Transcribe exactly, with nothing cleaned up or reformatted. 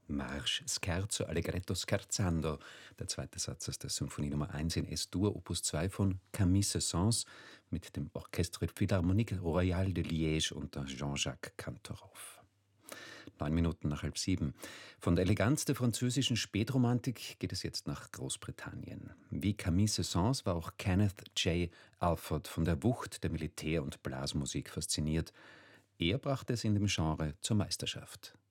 Marsch, Scherzo, Allegretto, Scherzando, der zweite Satz aus der Symphonie Nummer eins in Es-Dur, Opus zwei von Camille Saint-Saëns mit dem Orchestre Philharmonique Royale de Liège unter Jean-Jacques Cantoral. Neun Minuten nach halb sieben. Von der Eleganz der französischen Spätromantik geht es jetzt nach Großbritannien. Wie Camille Saint-Saëns war auch Kenneth J. Alford von der Wucht der Militär- und Blasmusik fasziniert. Er brachte es in dem Genre zur Meisterschaft.